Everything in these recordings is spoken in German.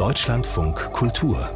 Deutschlandfunk Kultur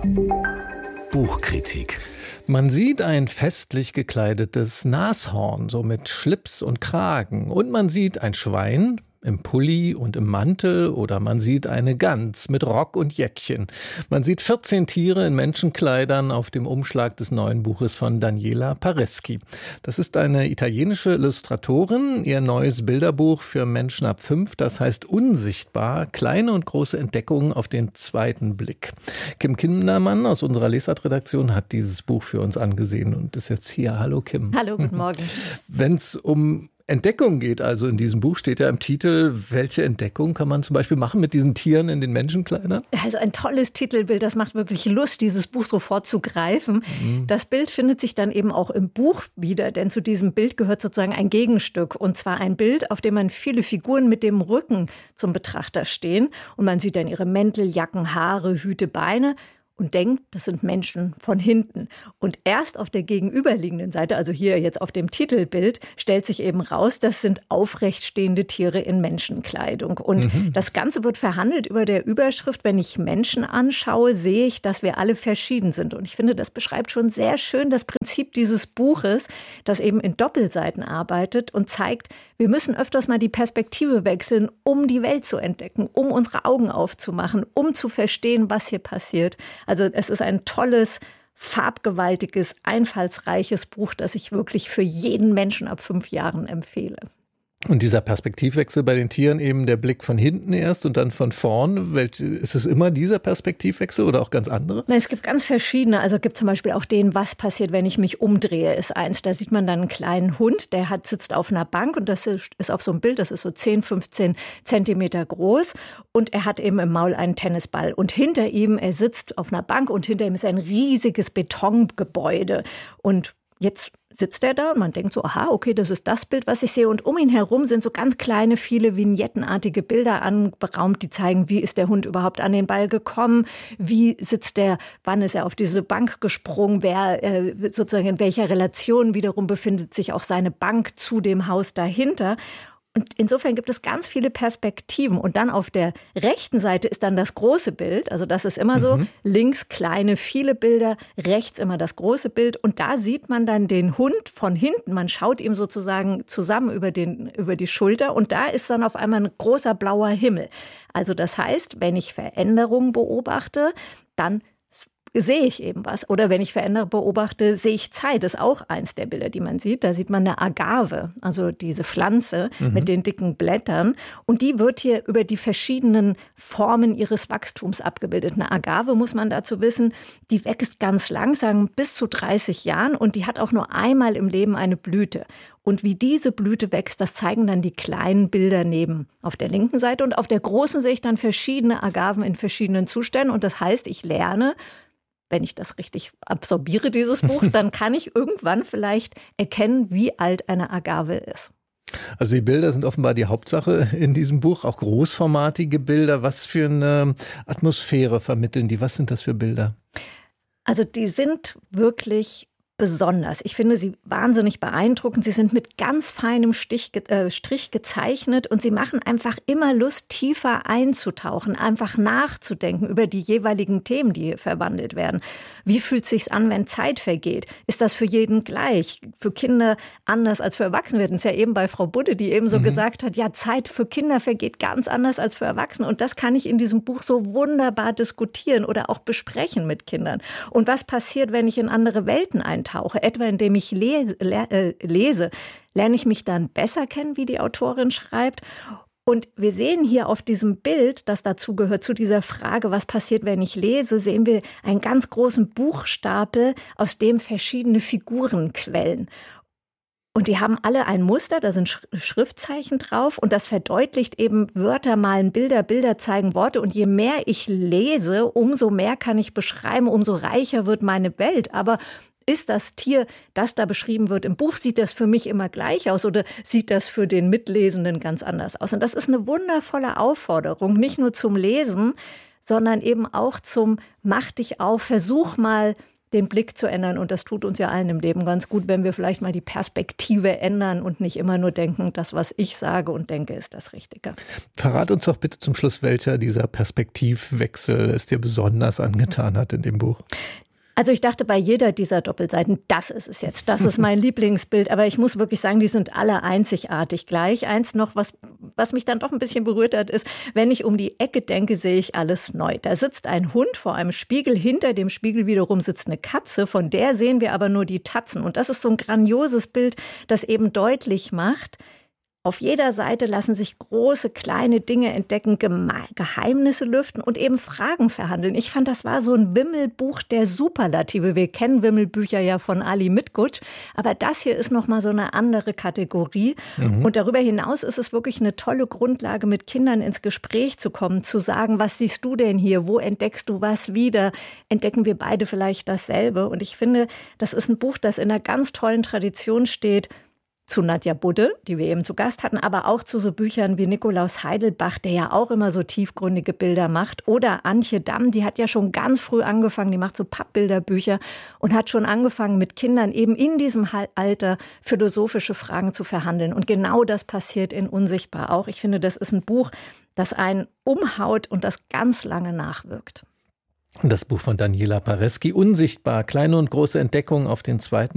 Buchkritik. Man sieht ein festlich gekleidetes Nashorn, so mit Schlips und Kragen. Und man sieht ein Schwein im Pulli und im Mantel, oder man sieht eine Gans mit Rock und Jäckchen. Man sieht 14 Tiere in Menschenkleidern auf dem Umschlag des neuen Buches von Daniela Pareschi. Das ist eine italienische Illustratorin. Ihr neues Bilderbuch für Menschen ab 5, das heißt Unsichtbar, kleine und große Entdeckungen auf den zweiten Blick. Kim Kindermann aus unserer Lesart-Redaktion hat dieses Buch für uns angesehen und ist jetzt hier. Hallo Kim. Hallo, guten Morgen. Wenn es um Entdeckung geht, also in diesem Buch steht ja im Titel, welche Entdeckung kann man zum Beispiel machen mit diesen Tieren in den Menschenkleidern? Also ein tolles Titelbild, das macht wirklich Lust, dieses Buch sofort zu greifen. Das Bild findet sich dann eben auch im Buch wieder, denn zu diesem Bild gehört sozusagen ein Gegenstück. Und zwar ein Bild, auf dem man viele Figuren mit dem Rücken zum Betrachter stehen. Und man sieht dann ihre Mäntel, Jacken, Haare, Hüte, Beine und denkt, das sind Menschen von hinten. Und erst auf der gegenüberliegenden Seite, also hier jetzt auf dem Titelbild, stellt sich eben raus, das sind aufrecht stehende Tiere in Menschenkleidung. Und das Ganze wird verhandelt über der Überschrift, wenn ich Menschen anschaue, sehe ich, dass wir alle verschieden sind. Und ich finde, das beschreibt schon sehr schön das Prinzip dieses Buches, das eben in Doppelseiten arbeitet und zeigt, wir müssen öfters mal die Perspektive wechseln, um die Welt zu entdecken, um unsere Augen aufzumachen, um zu verstehen, was hier passiert. Also es ist ein tolles, farbgewaltiges, einfallsreiches Buch, das ich wirklich für jeden Menschen ab 5 Jahren empfehle. Und dieser Perspektivwechsel bei den Tieren, eben der Blick von hinten erst und dann von vorn, ist es immer dieser Perspektivwechsel oder auch ganz andere? Es gibt ganz verschiedene. Also es gibt zum Beispiel auch den, was passiert, wenn ich mich umdrehe, ist eins. Da sieht man dann einen kleinen Hund, der sitzt auf einer Bank und das ist auf so einem Bild, das ist so 10, 15 Zentimeter groß und er hat eben im Maul einen Tennisball. Und hinter ihm, er sitzt auf einer Bank und hinter ihm ist ein riesiges Betongebäude. Und jetzt sitzt er da und man denkt so, aha, okay, das ist das Bild, was ich sehe. Und um ihn herum sind so ganz kleine, viele vignettenartige Bilder anberaumt, die zeigen, wie ist der Hund überhaupt an den Ball gekommen, wie sitzt der, wann ist er auf diese Bank gesprungen, wer sozusagen in welcher Relation wiederum befindet sich auch seine Bank zu dem Haus dahinter. Und insofern gibt es ganz viele Perspektiven. Und dann auf der rechten Seite ist dann das große Bild. Also das ist immer so, links kleine, viele Bilder, rechts immer das große Bild. Und da sieht man dann den Hund von hinten. Man schaut ihm sozusagen zusammen über die Schulter. Und da ist dann auf einmal ein großer blauer Himmel. Also das heißt, wenn ich Veränderungen beobachte, dann sehe ich eben was. Oder wenn ich Veränderungen beobachte, sehe ich Zeit. Das ist auch eins der Bilder, die man sieht. Da sieht man eine Agave, also diese Pflanze mit den dicken Blättern. Und die wird hier über die verschiedenen Formen ihres Wachstums abgebildet. Eine Agave, muss man dazu wissen, die wächst ganz langsam bis zu 30 Jahren und die hat auch nur einmal im Leben eine Blüte. Und wie diese Blüte wächst, das zeigen dann die kleinen Bilder neben auf der linken Seite. Und auf der großen sehe ich dann verschiedene Agaven in verschiedenen Zuständen. Und das heißt, ich lerne, wenn ich das richtig absorbiere, dieses Buch, dann kann ich irgendwann vielleicht erkennen, wie alt eine Agave ist. Also die Bilder sind offenbar die Hauptsache in diesem Buch, auch großformatige Bilder. Was für eine Atmosphäre vermitteln die? Was sind das für Bilder? Also die sind wirklich besonders. Ich finde sie wahnsinnig beeindruckend. Sie sind mit ganz feinem Strich gezeichnet und sie machen einfach immer Lust, tiefer einzutauchen, einfach nachzudenken über die jeweiligen Themen, die hier verwandelt werden. Wie fühlt es sich an, wenn Zeit vergeht? Ist das für jeden gleich? Für Kinder anders als für Erwachsene? Wir hatten es ja eben bei Frau Budde, die eben so gesagt hat, ja, Zeit für Kinder vergeht ganz anders als für Erwachsene. Und das kann ich in diesem Buch so wunderbar diskutieren oder auch besprechen mit Kindern. Und was passiert, wenn ich in andere Welten eintauche? Etwa indem ich lese, lerne ich mich dann besser kennen, wie die Autorin schreibt. Und wir sehen hier auf diesem Bild, das dazu gehört, zu dieser Frage, was passiert, wenn ich lese, sehen wir einen ganz großen Buchstapel, aus dem verschiedene Figuren quellen. Und die haben alle ein Muster, da sind Schriftzeichen drauf und das verdeutlicht eben Wörter malen Bilder, Bilder zeigen Worte. Und je mehr ich lese, umso mehr kann ich beschreiben, umso reicher wird meine Welt. Aber ist das Tier, das da beschrieben wird im Buch, sieht das für mich immer gleich aus oder sieht das für den Mitlesenden ganz anders aus? Und das ist eine wundervolle Aufforderung, nicht nur zum Lesen, sondern eben auch zum Mach dich auf, versuch mal den Blick zu ändern. Und das tut uns ja allen im Leben ganz gut, wenn wir vielleicht mal die Perspektive ändern und nicht immer nur denken, das, was ich sage und denke, ist das Richtige. Verrat uns doch bitte zum Schluss, welcher dieser Perspektivwechsel es dir besonders angetan hat in dem Buch. Also ich dachte bei jeder dieser Doppelseiten, das ist es jetzt, das ist mein Lieblingsbild. Aber ich muss wirklich sagen, die sind alle einzigartig gleich. Eins noch, was mich dann doch ein bisschen berührt hat, ist, wenn ich um die Ecke denke, sehe ich alles neu. Da sitzt ein Hund vor einem Spiegel, hinter dem Spiegel wiederum sitzt eine Katze, von der sehen wir aber nur die Tatzen. Und das ist so ein grandioses Bild, das eben deutlich macht, auf jeder Seite lassen sich große, kleine Dinge entdecken, Geheimnisse lüften und eben Fragen verhandeln. Ich fand, das war so ein Wimmelbuch der Superlative. Wir kennen Wimmelbücher ja von Ali Mitgutsch, aber das hier ist nochmal so eine andere Kategorie. Und darüber hinaus ist es wirklich eine tolle Grundlage, mit Kindern ins Gespräch zu kommen, zu sagen, was siehst du denn hier? Wo entdeckst du was wieder? Entdecken wir beide vielleicht dasselbe? Und ich finde, das ist ein Buch, das in einer ganz tollen Tradition steht, zu Nadja Budde, die wir eben zu Gast hatten, aber auch zu so Büchern wie Nikolaus Heidelbach, der ja auch immer so tiefgründige Bilder macht, oder Antje Damm, die hat ja schon ganz früh angefangen, die macht so Pappbilderbücher und hat schon angefangen, mit Kindern eben in diesem Alter philosophische Fragen zu verhandeln. Und genau das passiert in Unsichtbar auch. Ich finde, das ist ein Buch, das einen umhaut und das ganz lange nachwirkt. Das Buch von Daniela Paresky, Unsichtbar, kleine und große Entdeckungen auf den zweiten